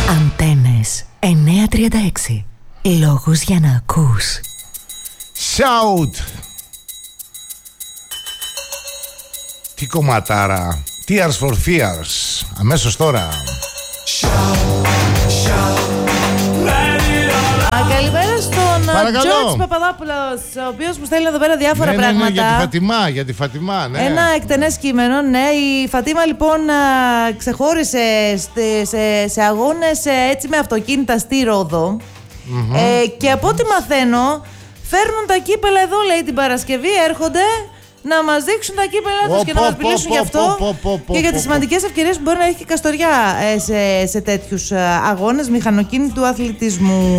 Αντένες 936. Λόγος για να ακούς. Shout! Τι κομματάρα. Tears for Fears. Αμέσως τώρα. Καλημέρα στον Τζόρτζ Παπαδόπουλος, ο οποίος μου στέλνει εδώ πέρα διάφορα πράγματα. Για τη Φατιμά, ναι. Ένα εκτενές κείμενο, ναι. Η Φατίμα λοιπόν ξεχώρισε σε αγώνες έτσι με αυτοκίνητα στη Ρόδο. Και από ό,τι μαθαίνω, φέρνουν τα κύπελα εδώ, λέει, την Παρασκευή, έρχονται να μας δείξουν τα κύπελα τους και να μας μιλήσουν γι' αυτό και για τις σημαντικές ευκαιρίες που μπορεί να έχει και η Καστοριά σε τέτοιους αγώνες μηχανοκίνητου αθλητισμού.